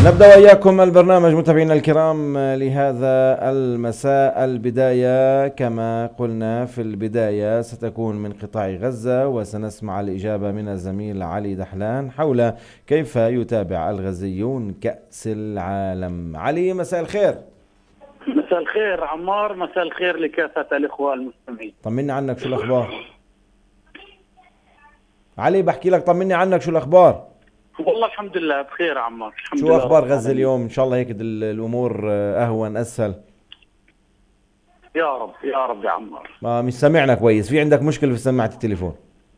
نبدأ وإياكم البرنامج متابعينا الكرام لهذا المساء. البداية كما قلنا في البداية ستكون من قطاع غزة، وسنسمع الإجابة من الزميل علي دحلان حول كيف يتابع الغزيون كأس العالم. علي، مساء الخير. مساء الخير عمار، مساء الخير لكافة الإخوة المستمعين. طمني عنك، شو الأخبار؟ علي بحكي لك، طمني عنك، شو الأخبار؟ والله الحمد لله بخير عمار، الحمد شو لله أخبار رب غزة العالمين. اليوم؟ إن شاء الله هيك الأمور أهون أسهل. يا رب يا رب يا عمار. مش سامعنا كويس، في عندك مشكلة في سماعة التليفون.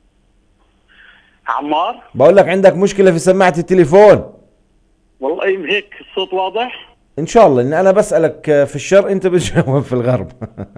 عمار بقول لك عندك مشكلة في سماعة التليفون. والله هيك الصوت واضح. ان شاء الله، ان انا بسألك في الشرق انت بتجاوب في الغرب.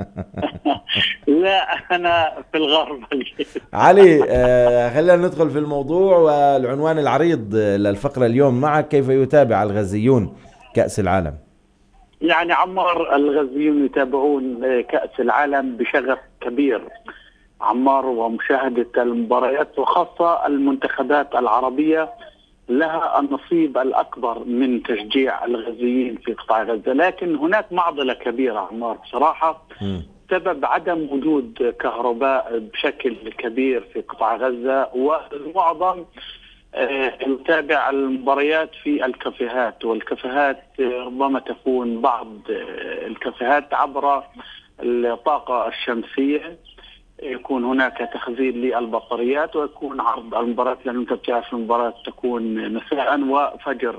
لا أنا في الغرب. علي، خلينا ندخل في الموضوع، والعنوان العريض للفقرة اليوم معك: كيف يتابع الغزيون كأس العالم؟ يعني عمار، الغزيون يتابعون كأس العالم بشغف كبير عمار، ومشاهدة المباريات وخاصة المنتخبات العربية لها النصيب الأكبر من تشجيع الغزيين في قطاع غزة. لكن هناك معضلة كبيرة عمار بصراحة، سبب عدم وجود كهرباء بشكل كبير في قطاع غزة، والمعظم يتابع المباريات في الكافيهات، والكافيهات ربما تكون بعض الكافيهات عبر الطاقة الشمسية، يكون هناك تخزين للبطاريات، ويكون عرض المباراة، لأن أنت بتعرف المباراة تكون مساء وفجر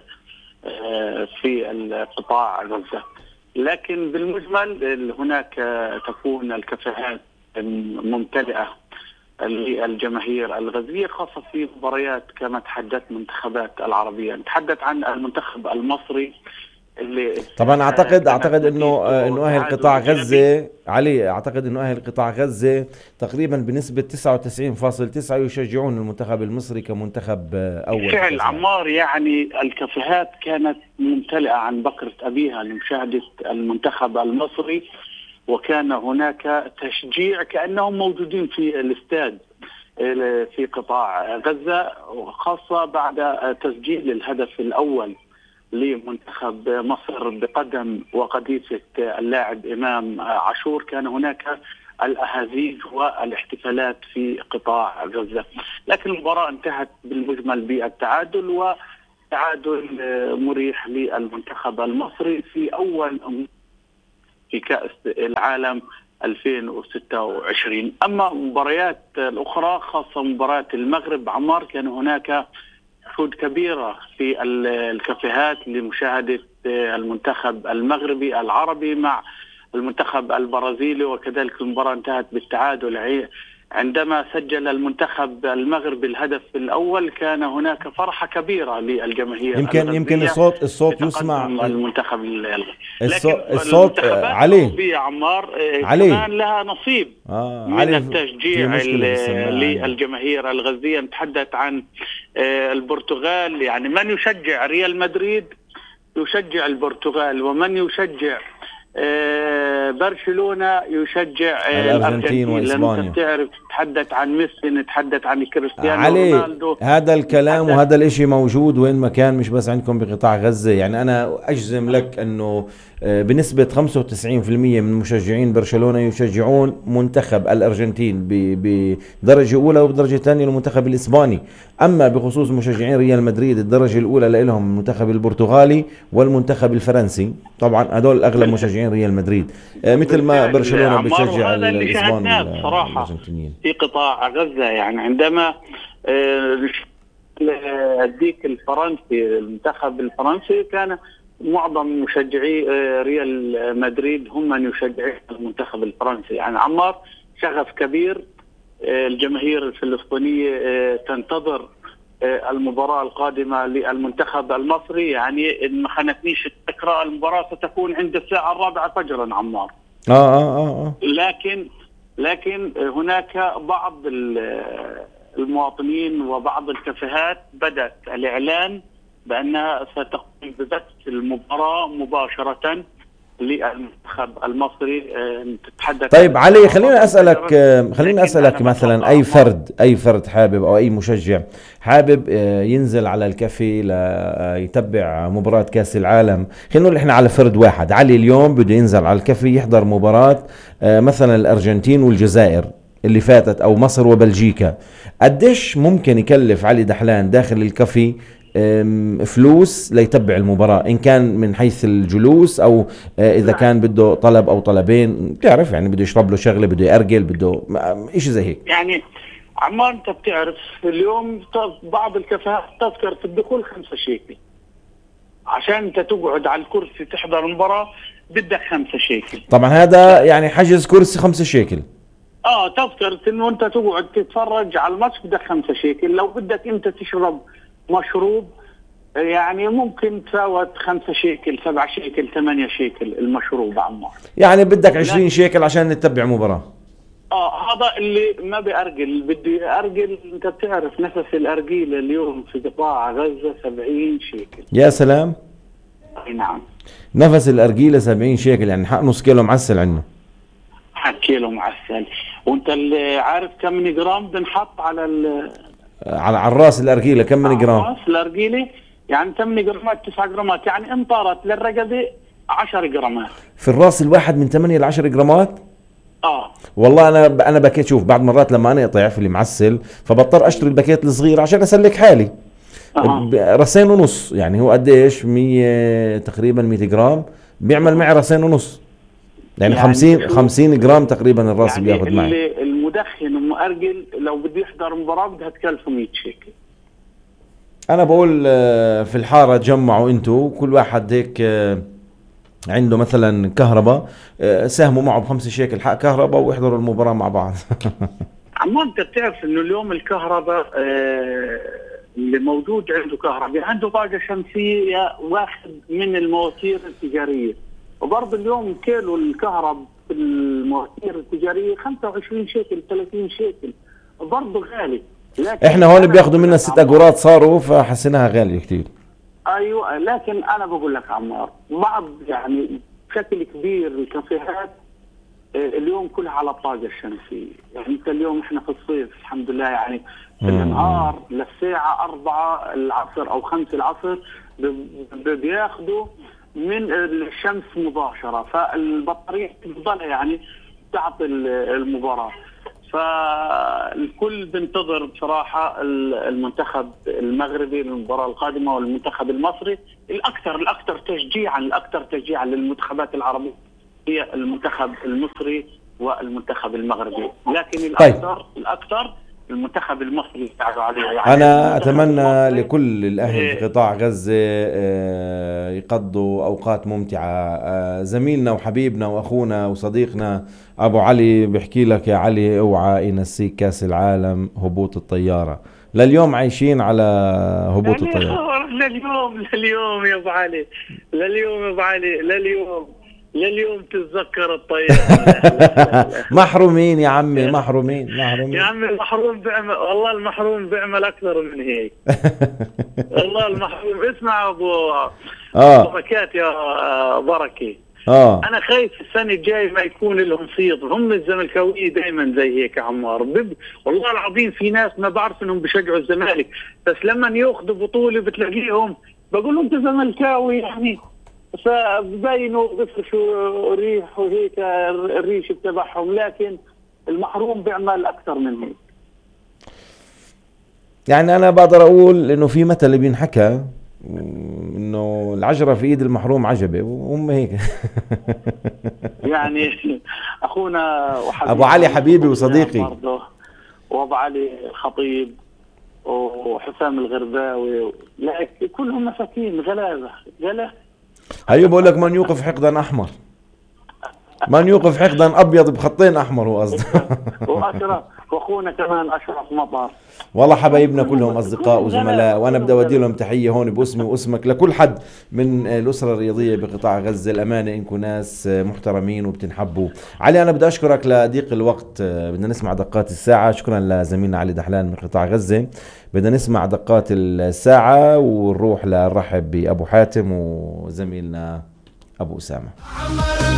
في القطاع غزة. لكن بالمجمل هناك تكون الكافيهات ممتلئة للجماهير الغزية، خاصة في مباريات كما تحدث منتخبات العربية. نتحدث عن المنتخب المصري اللي طبعا اعتقد انه اهل قطاع غزة، علي، اعتقد انه اهل قطاع غزة تقريبا بنسبة 99.9 يشجعون المنتخب المصري كمنتخب اول. بالفعل عمار، يعني الكافيهات كانت ممتلئة عن بكرة أبيها لمشاهدة المنتخب المصري، وكان هناك تشجيع كأنهم موجودين في الاستاد في قطاع غزة، خاصة بعد تسجيل الهدف الأول لمنتخب مصر بقدم وقديسة اللاعب إمام عاشور. كان هناك الأهازيج والاحتفالات في قطاع غزة، لكن المباراة انتهت بالمجمل بالتعادل، وتعادل مريح للمنتخب المصري في أول في كأس العالم 2026. أما المباريات الأخرى خاصة مباراة المغرب عمار، كان هناك شهود كبيرة في الكافيهات لمشاهدة المنتخب المغربي العربي مع المنتخب البرازيلي، وكذلك المباراة انتهت بالتعادل. عندما سجل المنتخب المغربي الهدف الأول كان هناك فرحة كبيرة للجماهير يمكن الصوت يسمع المنتخب لكن الصوت المنتخبات الأوروبية عمار كمان لها نصيب من التشجيع للجماهير الغزية. نتحدث عن البرتغال، يعني من يشجع ريال مدريد يشجع البرتغال، ومن يشجع برشلونة يشجع الأرجنتين وإسبانيا. لأن تعرف نتحدث عن ميسي، نتحدث عن كريستيانو رونالدو. هذا الكلام وهذا الاشي موجود وين ما كان، مش بس عندكم بقطاع غزة. يعني أنا أجزم لك أنه بنسبة 95% من مشجعين برشلونة يشجعون منتخب الأرجنتين بدرجة أولى، وبدرجة ثانية المنتخب الإسباني. أما بخصوص مشجعين ريال مدريد، الدرجة الأولى لهم المنتخب البرتغالي والمنتخب الفرنسي. طبعا هذول أغلب مشجعين ريال مدريد، مثل ما برشلونة بتشجع الإسبان الأرجنتينيين في قطاع غزة. يعني عندما الديك الفرنسي، المنتخب الفرنسي، كان معظم مشجعي ريال مدريد هم من يشجعون المنتخب الفرنسي. يعني عمار شغف كبير، الجماهير الفلسطينية تنتظر المباراة القادمة للمنتخب المصري. يعني إن ما خانتنيش الذاكرة المباراة ستكون عند الساعة 4 فجرا عمار. لكن هناك بعض المواطنين وبعض الكافيهات بدأت الإعلان بأنها ستقوم ببث المباراة مباشرة للمنتخب المصري. تتحدث. طيب علي، خليني اسالك مثلا اي فرد حابب، او اي مشجع حابب ينزل على الكافي ليتبع مباراة كاس العالم. خلينا نقول احنا على فرد واحد، علي اليوم بده ينزل على الكافي يحضر مباراة مثلا الارجنتين والجزائر اللي فاتت، او مصر وبلجيكا. قديش ممكن يكلف علي دحلان داخل الكافي فلوس ليتبع المباراة، إن كان من حيث الجلوس أو إذا كان بده طلب أو طلبين، بتعرف يعني بده يشرب له شغلة، بده يأرجل، بده إشي زي هيك يعني. عمار أنت بتعرف اليوم بعض الكافيهات تذكرة الدخول 5 شيكل، عشان أنت تقعد على الكرسي تحضر المباراة بدك 5 شيكل. طبعا هذا يعني حجز كرسي 5 شيكل. تذكرة إنه أنت تقعد تتفرج على الماتش بدك 5 شيكل. لو بدك أنت تشرب مشروب يعني ممكن تفاوت 5 شيكل 7 شيكل 8 شيكل المشروب عمار. يعني بدك 20 شيكل عشان نتبع مباراة. هذا اللي ما بأرجل. بدي أرجل. انت بتعرف نفس الأرجيلة اليوم في قطاع غزة 70 شيكل. يا سلام. نعم، نفس الأرجيلة 70 شيكل، يعني حق نص كيلو معسل عنه. حق كيلو معسل. وانت اللي عارف كم من جرام بنحط على على الراس الأرجيلة كم من جرام؟ راس الأرجيلة يعني 8 جرامات 9 جرامات، يعني انطرت للرقبة 10 جرامات في الراس الواحد، من 8 ل 10 جرامات. والله انا بكيت. شوف، بعض مرات لما انا اقطع في اللي معسل فبضطر اشتري الباكيت الصغير عشان اسلك حالي. راسين ونص، يعني هو قديش 100 تقريبا 100 جرام بيعمل معي راسين ونص، يعني 50 جرام تقريبا الراس يعني بياخذ معي. المدخن المؤرجل لو بده يحضر مباراة بدها تكلفه 100 شيكل. انا بقول في الحارة تجمعوا انتوا كل واحد هيك عنده مثلا كهرباء، ساهموا معه ب5 شيكل حق كهرباء واحضروا المباراة مع بعض. عمو انت بتعرف انه اليوم الكهرباء اللي موجود عنده كهرباء عنده طاقة شمسية واخد من المواتير التجارية، وبرضه اليوم كيلو الكهرباء في المواتير التجارية 25 شيكل 30 شيكل، برضه غالي. احنا هون بياخذوا منا 6 أقورات صاروا، فحسيناها غالية كتير. ايوه، لكن انا بقول لك عمار، بعض يعني بشكل كبير الكافيهات اليوم كلها على الطاقه الشمسيه. يعني انت اليوم احنا في الصيف الحمد لله، يعني في النهار للساعه 4 العصر او 5 العصر بياخذوا من الشمس مباشره، فالبطاريه بتضل يعني تعطي المباراه. فالكل بنتظر بصراحة المنتخب المغربي للمباراة القادمة، والمنتخب المصري الأكثر تشجيعا للمنتخبات العربية هي المنتخب المصري والمنتخب المغربي، لكن الأكثر المنتخب المصري يساعدوا عليه. يعني أنا أتمنى لكل الأهل في قطاع غزة يقضوا أوقات ممتعة. زميلنا وحبيبنا وأخونا وصديقنا أبو علي بحكي لك يا علي، اوعى ينسيك كاس العالم هبوط الطيارة. لليوم عايشين على هبوط الطيارة. لليوم يا أبو علي، لليوم تتذكر الطيارة. محرومين يا عمي، محرومين يا عمي. المحروم بيعمل، والله المحروم بيعمل أكثر من هيك. والله المحروم. اسمع أبو بركات يا بركة، أنا خايف السنة الجاي ما يكون لهم صيد. هم الزملكاوية دايما زي هيك يا عمار. والله العظيم في ناس ما بعرف إنهم بيشجعوا الزمالك، بس لما ياخذوا بطولة بتلاقيهم بقول أنت زملكاوي يعني، فبينوا بفرشوا ريح وهيك الريش تبعهم، لكن المحروم بيعمل أكثر من هيك. يعني أنا بقدر أقول إنه في مثل بينحكى إنه العجرة في إيد المحروم عجبة، وهم هيك. يعني أخونا أبو علي حبيبي وصديقي، وأبو علي الخطيب وحسام الغرباوي، لكن كلهم مساكين غلابة. هيو بقول لك من يوقف حقدا أحمر، من يوقف حقدا أبيض بخطين أحمر، هو قصده. وأشرف وأخونا كمان أشرف مطر. والله حبايبنا كلهم أصدقاء وزملاء، وأنا بدي أودي لهم تحية هون باسمي واسمك لكل حد من الأسرة الرياضية بقطاع غزة. الأمانة إنكم ناس محترمين وبتنحبوا. علي أنا بدي أشكرك لضيق الوقت، بدنا نسمع دقات الساعة. شكرا لزميلنا علي دحلان من قطاع غزة. بدنا نسمع دقات الساعة ونروح لنرحب بأبو حاتم وزميلنا أبو أسامة.